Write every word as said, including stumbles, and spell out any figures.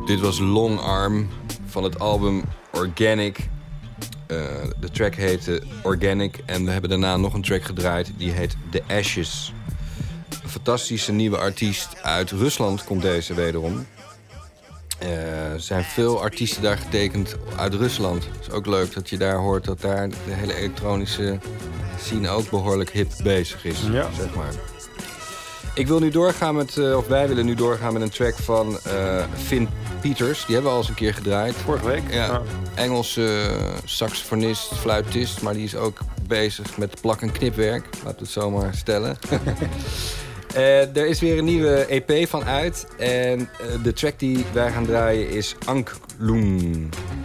Dit was Long Arm van het album Organic. Uh, de track heette Organic en we hebben daarna nog een track gedraaid. Die heet The Ashes. Een fantastische nieuwe artiest uit Rusland komt deze wederom. Uh, er zijn veel artiesten daar getekend uit Rusland. Het is ook leuk dat je daar hoort dat daar de hele elektronische scene ook behoorlijk hip bezig is. Ja. Zeg maar. Ik wil nu doorgaan met, uh, of wij willen nu doorgaan met een track van uh, Finn Peters. Die hebben we al eens een keer gedraaid. Vorige week? Ja. ja. Engelse uh, saxofonist, fluitist, maar die is ook bezig met plak- en knipwerk. Laten we het zo maar stellen. uh, er is weer een nieuwe E P van uit. En uh, de track die wij gaan draaien is Anklung.